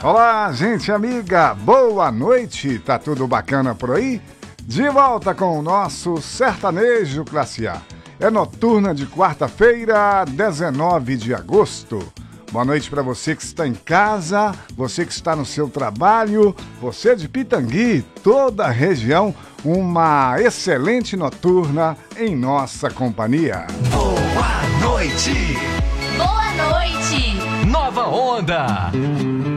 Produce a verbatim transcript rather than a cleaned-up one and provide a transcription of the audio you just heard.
Olá, gente amiga, boa noite, tá tudo bacana por aí? De volta com o nosso Sertanejo Classe A. É noturna de quarta-feira, dezenove de agosto. Boa noite para você que está em casa, você que está no seu trabalho, você de Pitangui, toda a região, uma excelente noturna em nossa companhia. Boa noite! Boa noite! Nova Onda!